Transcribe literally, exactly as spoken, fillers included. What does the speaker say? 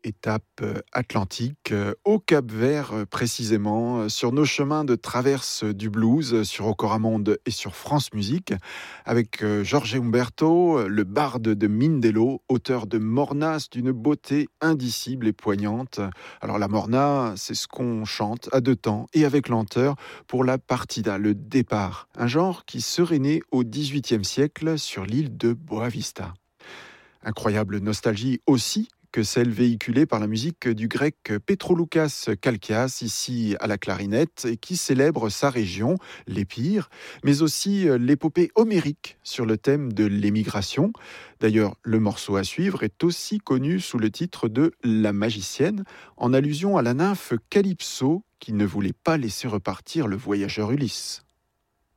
Étape euh, atlantique, euh, au Cap-Vert euh, précisément, euh, sur nos chemins de traverse du blues, euh, sur Ocoramonde et sur France Musique, avec euh, Jorge Umberto, euh, le barde de Mindelo, auteur de Mornas d'une beauté indicible et poignante. Alors la Morna, c'est ce qu'on chante à deux temps et avec lenteur pour la partida, le départ, un genre qui serait né au dix-huitième siècle sur l'île de Boavista. Incroyable nostalgie aussi que celle véhiculée par la musique du grec Petroloukas Kalkias, ici à la clarinette, et qui célèbre sa région, l'Épire, mais aussi l'épopée homérique sur le thème de l'émigration. D'ailleurs, le morceau à suivre est aussi connu sous le titre de La magicienne, en allusion à la nymphe Calypso qui ne voulait pas laisser repartir le voyageur Ulysse.